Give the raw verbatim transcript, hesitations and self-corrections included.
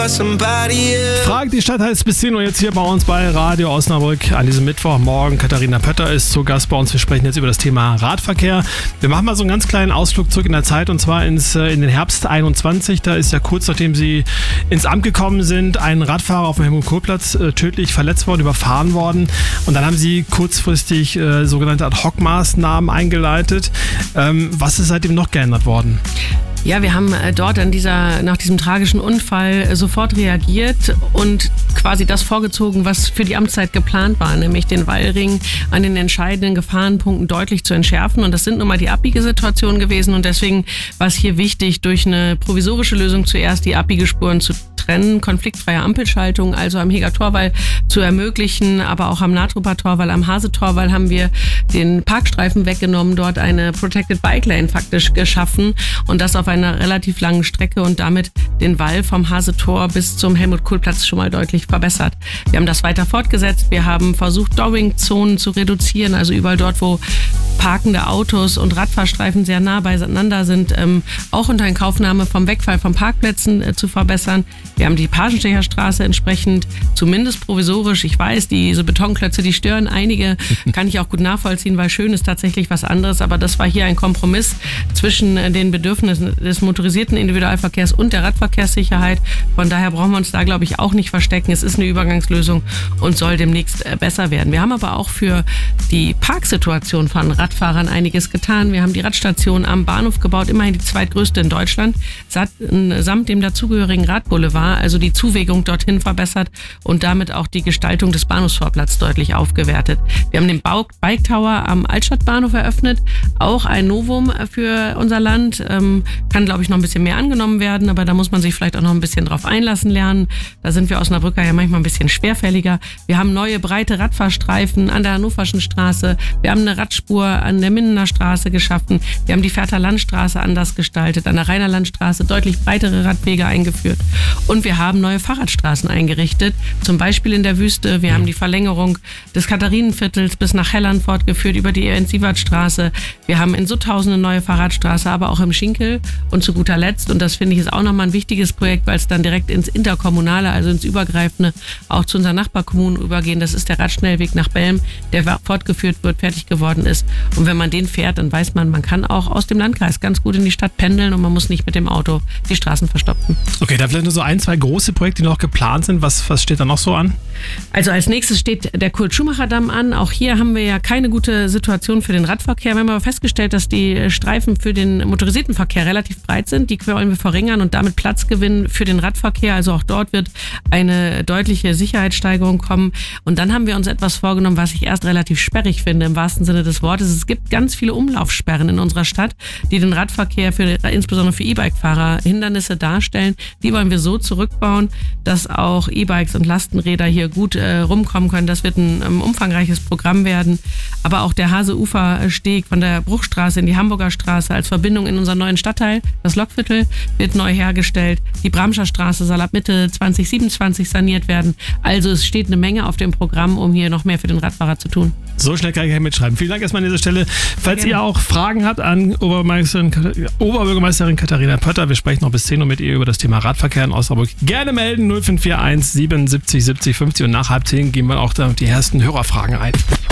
for somebody else. Frag die Stadt heißt bis zehn Uhr jetzt hier bei uns bei Radio Osnabrück an diesem Mittwochmorgen. Katharina Pötter ist zu Gast bei uns. Wir sprechen jetzt über das Thema Radverkehr. Wir machen mal so einen ganz kleinen Ausflug zurück in der Zeit und zwar ins, in den Herbst einundzwanzig. Da ist ja kurz nachdem Sie ins Amt gekommen sind, ein Radfahrer auf dem Helmut-Kohl-Platz äh, tödlich verletzt worden, überfahren worden. Und dann haben Sie kurzfristig äh, sogenannte Ad-Hoc-Maßnahmen eingeleitet. Ähm, was ist seitdem noch geändert worden? Ja, wir haben dort an dieser, nach diesem tragischen Unfall sofort reagiert und quasi das vorgezogen, was für die Amtszeit geplant war, nämlich den Wallring an den entscheidenden Gefahrenpunkten deutlich zu entschärfen. Und das sind nun mal die Abbiegesituationen gewesen und deswegen war es hier wichtig, durch eine provisorische Lösung zuerst die Abbiegespuren zu trennen, konfliktfreie Ampelschaltung, also am Heger Torwall zu ermöglichen, aber auch am Natrupper Torwall, am Hase-Torwall haben wir den Parkstreifen weggenommen, dort eine Protected Bike Lane faktisch geschaffen und das auf einer relativ langen Strecke und damit den Wall vom Hase-Tor bis zum Helmut-Kohl-Platz schon mal deutlich verbessert. Wir haben das weiter fortgesetzt, wir haben versucht, Dowing-Zonen zu reduzieren, also überall dort, wo parkende Autos und Radfahrstreifen sehr nah beieinander sind, ähm, auch unter Inkaufnahme vom Wegfall von Parkplätzen äh, zu verbessern. Wir haben die Pagenstecher Straße entsprechend, zumindest provisorisch, ich weiß, diese Betonklötze, die stören einige, kann ich auch gut nachvollziehen, weil schön ist tatsächlich was anderes, aber das war hier ein Kompromiss zwischen äh, den Bedürfnissen des motorisierten Individualverkehrs und der Radverkehrssicherheit. Von daher brauchen wir uns da, glaube ich, auch nicht verstecken. Es ist eine Übergangslösung und soll demnächst äh, besser werden. Wir haben aber auch für die Parksituation von Radfahrern einiges getan. Wir haben die Radstation am Bahnhof gebaut, immerhin die zweitgrößte in Deutschland, samt dem dazugehörigen Radboulevard, also die Zuwegung dorthin verbessert und damit auch die Gestaltung des Bahnhofsvorplatzes deutlich aufgewertet. Wir haben den Bike Tower am Altstadtbahnhof eröffnet, auch ein Novum für unser Land, ähm, kann, glaube ich, noch ein bisschen mehr angenommen werden, aber da muss man sich vielleicht auch noch ein bisschen drauf einlassen lernen. Da sind wir Osnabrücker ja manchmal ein bisschen schwerfälliger. Wir haben neue breite Radfahrstreifen an der Hannoverschen Straße, wir haben eine Radspur an der Mindener Straße geschaffen. Wir haben die Fährter Landstraße anders gestaltet, an der Rheiner Landstraße deutlich breitere Radwege eingeführt. Und wir haben neue Fahrradstraßen eingerichtet, zum Beispiel in der Wüste. Wir haben die Verlängerung des Katharinenviertels bis nach Helland fortgeführt über die Ernst-Sievert-Straße. Wir haben in Sutthausen eine neue Fahrradstraße, aber auch im Schinkel. Und zu guter Letzt, und das finde ich ist auch nochmal ein wichtiges Projekt, weil es dann direkt ins Interkommunale, also ins Übergreifende, auch zu unseren Nachbarkommunen übergehen. Das ist der Radschnellweg nach Belm, der fortgeführt wird, fertig geworden ist. Und wenn man den fährt, dann weiß man, man kann auch aus dem Landkreis ganz gut in die Stadt pendeln und man muss nicht mit dem Auto die Straßen verstopfen. Okay, da vielleicht nur so ein, zwei große Projekte, die noch geplant sind. Was, was steht da noch so an? Also als nächstes steht der Kurt-Schumacher-Damm an. Auch hier haben wir ja keine gute Situation für den Radverkehr. Wir haben aber festgestellt, dass die Streifen für den motorisierten Verkehr relativ breit sind. Die wollen wir verringern und damit Platz gewinnen für den Radverkehr. Also auch dort wird eine deutliche Sicherheitssteigerung kommen. Und dann haben wir uns etwas vorgenommen, was ich erst relativ sperrig finde, im wahrsten Sinne des Wortes. Es gibt ganz viele Umlaufsperren in unserer Stadt, die den Radverkehr für, insbesondere für E-Bike-Fahrer Hindernisse darstellen. Die wollen wir so zurückbauen, dass auch E-Bikes und Lastenräder hier gut äh, rumkommen können. Das wird ein ähm, umfangreiches Programm werden. Aber auch der Hase-Ufer-Steg von der Bruchstraße in die Hamburger Straße als Verbindung in unseren neuen Stadtteil, das Lokviertel, wird neu hergestellt. Die Bramscher Straße soll ab Mitte zwanzig siebenundzwanzig saniert werden. Also es steht eine Menge auf dem Programm, um hier noch mehr für den Radfahrer zu tun. So schnell kann ich mitschreiben. Vielen Dank erstmal an dieser Stelle. Falls ihr auch Fragen habt an Oberbürgermeisterin, Oberbürgermeisterin Katharina Pötter, wir sprechen noch bis zehn Uhr mit ihr über das Thema Radverkehr in Osnabrück. Gerne melden null fünf vier eins siebenundsiebzig siebzig fünfzig und nach halb zehn gehen wir auch da die ersten Hörerfragen ein.